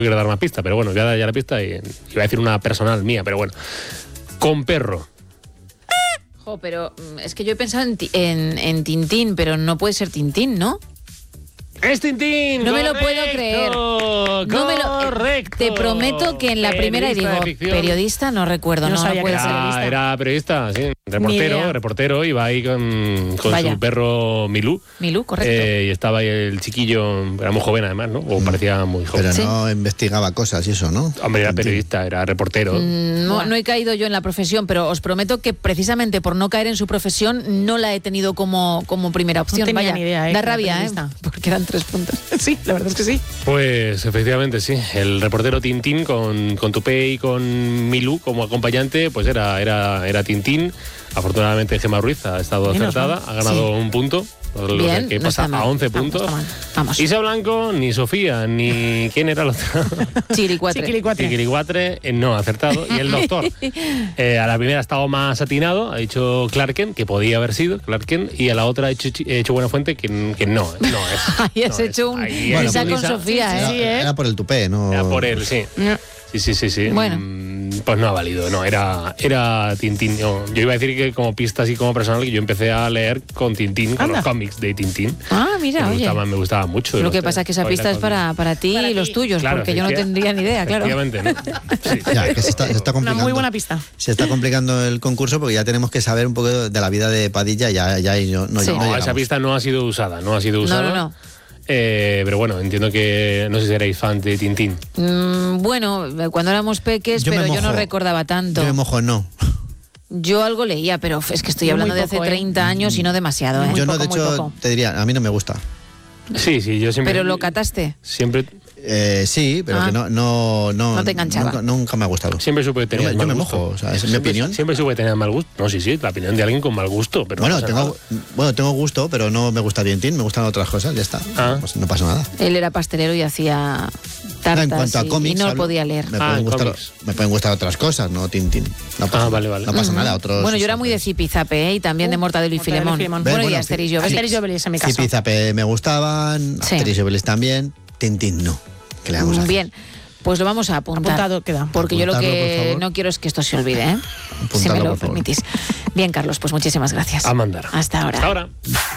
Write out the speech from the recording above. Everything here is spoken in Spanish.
quiero dar más pista, pero bueno, voy a dar ya la pista y iba a decir una personal mía, pero bueno. Con perro. Pero es que yo he pensado en Tintín, pero no puede ser Tintín, ¿no? ¡Es Tintín! No me lo puedo creer. Correcto. Te prometo que en la primera digo, periodista, no recuerdo, no puede ser. Era periodista, sí. Reportero, iba ahí con su perro Milú. Milú, correcto. Y estaba ahí el chiquillo, era muy joven además, ¿no? O parecía muy joven. Pero no investigaba cosas y eso, ¿no? Hombre, era periodista, era reportero. No he caído yo en la profesión, pero os prometo que precisamente por no caer en su profesión no la he tenido como primera opción. No tenía Vaya, ni idea, da rabia, porque eran 3 puntos. Sí, la verdad es que sí. Pues efectivamente sí, el reportero Tintín con Tupé y con Milú como acompañante, pues era Tintín. Afortunadamente Gemma Ruiz ha estado acertada, ha ganado un punto, Bien, que pasa a 11 puntos. Vamos. Isa Blanco, ni Sofía, ni ¿quién era la otra? Chiquilicuatre, no ha acertado. Y el doctor, a la primera ha estado más atinado, ha dicho Clarken, que podía haber sido Clarken, y a la otra ha hecho Buenafuente, que no es. Ahí has hecho un Lisa con Sofía, Era por el tupé, ¿no? Era por él, sí. Sí. Bueno. Pues no ha valido, no, era Tintín. Yo iba a decir que como pista así como personal, que yo empecé a leer con Tintín, con los cómics de Tintín. Mira, me gustaba mucho. Lo que pasa es que esa pista es para ti y los tuyos, claro, porque yo no tendría ni idea, claro. Efectivamente, ¿no? Sí. Ya, que se está complicando. Una muy buena pista. Se está complicando el concurso porque ya tenemos que saber un poco de la vida de Padilla, no esa pista no ha sido usada, No. Pero bueno, entiendo que no sé si erais fan de Tintín. Bueno, cuando éramos peques, pero yo no recordaba tanto. Yo me mojo, no. Yo algo leía, pero es que estoy hablando de hace 30 años y no demasiado. Yo no, de hecho, te diría, a mí no me gusta. Sí, yo siempre... ¿Pero lo cataste? Siempre... Sí, pero que no te enganchaba. Nunca me ha gustado. Siempre supe tener mal gusto. Yo me mojo, o sea, es mi opinión. Siempre supe tener mal gusto. No, sí, la opinión de alguien con mal gusto. Pero tengo gusto, pero no me gusta Tintín, me gustan otras cosas, ya está. Pues no pasa nada. Él era pastelero y hacía tartas, en cuanto a cómics, y no podía leer. Me pueden gustar otras cosas, no Tintín. No pasa, vale. No pasa nada. Bueno, yo era muy de Zipizape, y también de Mortadelo y Filemón. Bueno, y Asterix y Obelix. Asterix y Obelix en mi caso. Zipizape me gustaban, Asterix y Obelix también, Tintín no. ¿Qué le vamos a hacer? Bien, pues lo vamos a apuntar. Apuntado queda. Porque yo lo que no quiero es que esto se olvide, si me lo permitís. Bien, Carlos, pues muchísimas gracias. A mandar. Hasta ahora. Hasta ahora.